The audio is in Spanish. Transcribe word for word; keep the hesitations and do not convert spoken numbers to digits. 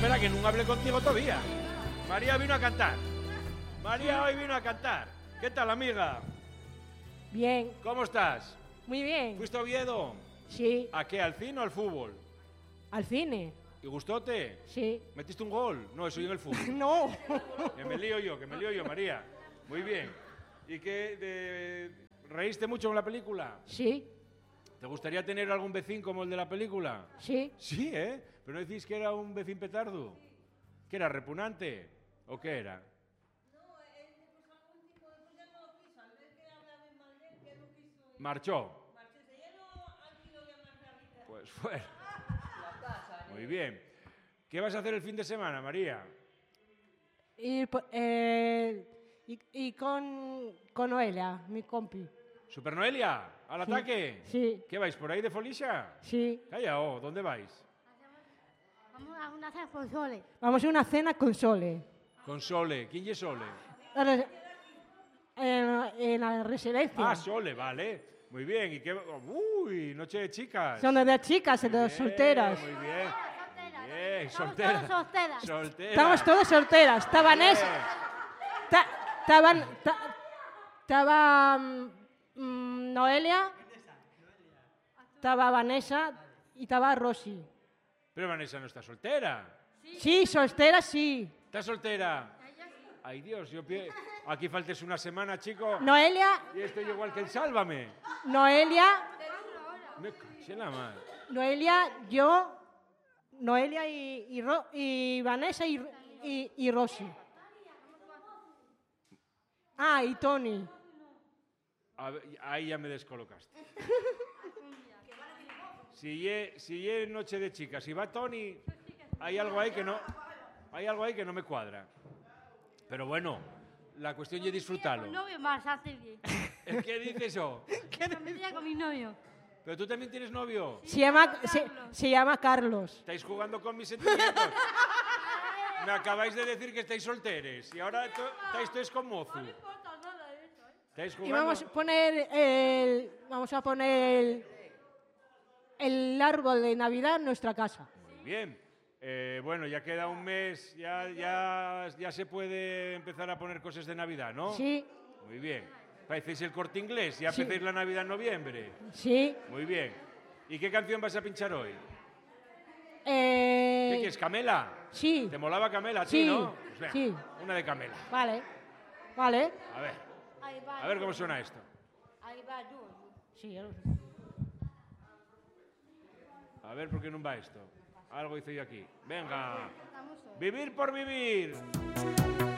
espera, que no hablé contigo todavía. María vino a cantar. María hoy vino a cantar. ¿Qué tal, amiga? Bien. ¿Cómo estás? Muy bien. ¿Fuiste a Oviedo? Sí. ¿A qué? ¿Al cine o al fútbol? ¿Al cine? ¿Y gustóte? Sí. ¿Metiste un gol? No, eso yo en el fútbol. No. Que me lío yo, que me lío yo, María. Muy bien. ¿Y qué? De... ¿Reíste mucho con la película? Sí. ¿Te gustaría tener algún vecino como el de la película? Sí. Sí, ¿eh? ¿Pero no decís que era un vecino petardo? ¿Que era repugnante? ¿O qué era? Marchó. Pues fue. Muy bien. ¿Qué vas a hacer el fin de semana, María? Y, eh, y, y con, con Noelia, mi compi. ¿Super Noelia? ¿Al Sí. ataque? Sí. ¿Qué vais, por ahí de Folixa? Sí. Calla, oh, ¿dónde vais? Vamos a una cena con Sole. Vamos a una cena con Sole. Con Sole. ¿Quién es Sole? La res- En, en la residencia. Ah, Sole, vale. Muy bien. ¿Y qué? Uy, noche de chicas. Son de chicas, de Bien, solteras. Muy bien. Bien, Estamos soltera. todos solteras. Soltera. Estamos todas solteras. Está Vanessa. Bien. ta- Estaban. ta- Estaba mm, mm, Noelia. Estaba Vanessa y estaba Rosy. Pero Vanessa no está soltera. Sí, soltera sí. ¿Está soltera? Ay, Dios, yo pie... Aquí faltes una semana, chico. Noelia, Y estoy igual que el Sálvame. Noelia, Me caché en la madre. Noelia, yo, Noelia y, y, Ro- y Vanessa y, y, y Rosy. Ah, y Tony. A ver, ahí ya me descolocaste. Si ye, si ye noche de chicas, si va Tony, hay algo ahí que no, hay algo ahí que no me cuadra. Pero bueno, la cuestión es disfrutarlo. Con novio más hace bien. ¿El qué dice eso? Me metía con mi novio. Pero tú también tienes novio. Se llama, se, se llama Carlos. Estáis jugando con mis sentimientos. Me acabáis de decir que estáis solteres y ahora to- estáis todos con mozu. Estáis Y jugando. vamos a poner el, vamos a poner el, el árbol de Navidad en nuestra casa. Muy bien. Eh, bueno, ya queda un mes, ya, ya, ya se puede empezar a poner cosas de Navidad, ¿no? Sí, Muy bien. Parecéis el Corte Inglés, ya Sí. empecéis la Navidad en noviembre. sí. Muy bien. ¿Y qué canción vas a pinchar hoy? Eh, ¿Qué quieres, Camela? Sí, ¿Te molaba Camela a ti, Sí, no? Pues venga, sí. una de Camela. vale, vale. A ver, Ahí va. a ver cómo suena esto. Ahí va yo. Sí, A ver por qué no va esto. Algo hice yo aquí. Venga. Estamos solos. Vivir por vivir.